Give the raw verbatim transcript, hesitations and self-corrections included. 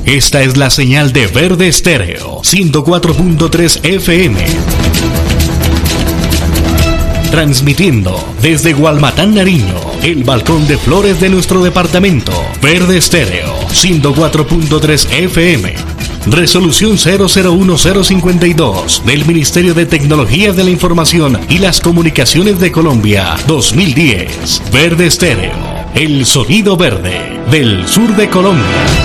Esta es la señal de Verde Estéreo, ciento cuatro punto tres F M. Transmitiendo desde Gualmatán, Nariño, el balcón de flores de nuestro departamento. Verde Estéreo, ciento cuatro punto tres F M. Resolución cero cero uno cero cinco dos del Ministerio de Tecnología de la Información y las Comunicaciones de Colombia, dos mil diez. Verde Estéreo, el sonido verde del sur de Colombia.